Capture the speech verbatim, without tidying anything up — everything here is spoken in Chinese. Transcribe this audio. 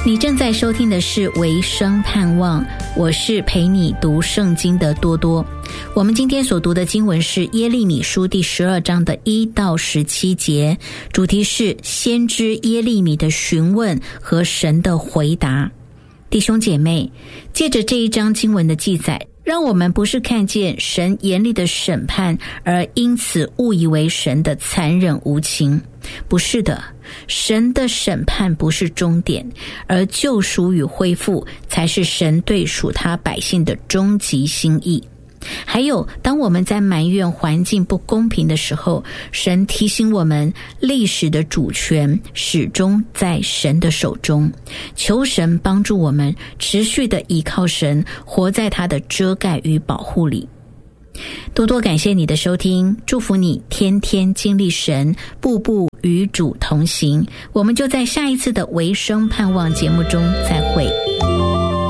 你正在收听的是维生盼望，我是陪你读圣经的多多。我们今天所读的经文是耶利米书第十二章的一到十七节，主题是先知耶利米的询问和神的回答。弟兄姐妹，借着这一章经文的记载，让我们不是看见神严厉的审判，而因此误以为神的残忍无情。不是的，神的审判不是终点，而救赎与恢复才是神对属他百姓的终极心意。还有，当我们在埋怨环境不公平的时候，神提醒我们，历史的主权始终在神的手中。求神帮助我们持续的依靠神，活在他的遮盖与保护里。多多感谢你的收听，祝福你天天经历神，步步与主同行。我们就在下一次的维生盼望节目中再会。